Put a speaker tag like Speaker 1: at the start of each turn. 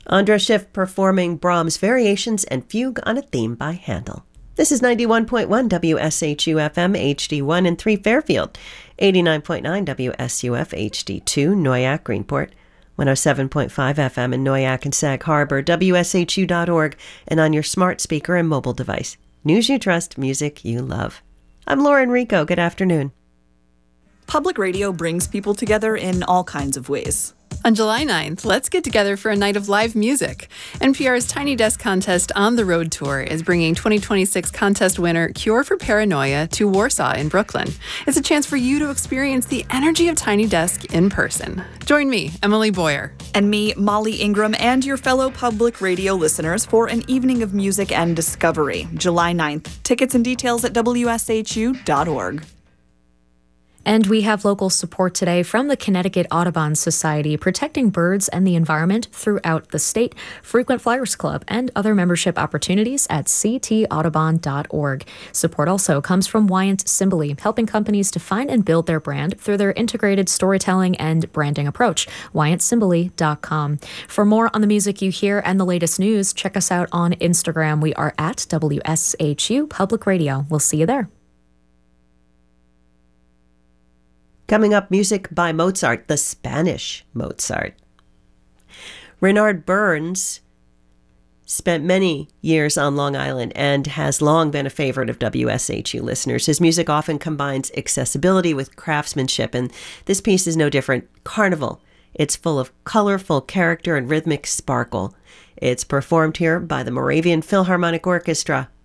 Speaker 1: Andras Schiff performing Brahms' Variations and Fugue on a Theme by Handel. This is 91.1 WSHU-FM HD1 in 3 Fairfield, 89.9 WSUF HD2 Noyak, Greenport, 107.5 FM in Noyak and Sag Harbor, WSHU.org, and on your smart speaker and mobile device. News you trust, music you love. I'm Lauren Rico. Good afternoon.
Speaker 2: Public radio brings people together in all kinds of ways.
Speaker 3: On July 9th, let's get together for a night of live music. NPR's Tiny Desk Contest On the Road Tour is bringing 2026 contest winner Cure for Paranoia to Warsaw in Brooklyn. It's a chance for you to experience the energy of Tiny Desk in person. Join me, Emily Boyer.
Speaker 2: And me, Molly Ingram, and your fellow public radio listeners for an evening of music and discovery, July 9th. Tickets and details at WSHU.org.
Speaker 4: And we have local support today from the Connecticut Audubon Society, protecting birds and the environment throughout the state, Frequent Flyers Club, and other membership opportunities at ctaudubon.org. Support also comes from Wyant Simboli, helping companies define and build their brand through their integrated storytelling and branding approach, WyantSimboli.com. For more on the music you hear and the latest news, check us out on Instagram. We are at WSHU Public Radio. We'll see you there.
Speaker 1: Coming up, music by Mozart, the Spanish Mozart. Renard Burns spent many years on Long Island and has long been a favorite of WSHU listeners. His music often combines accessibility with craftsmanship, and this piece is no different. Carnival. It's full of colorful character and rhythmic sparkle. It's performed here by the Moravian Philharmonic Orchestra.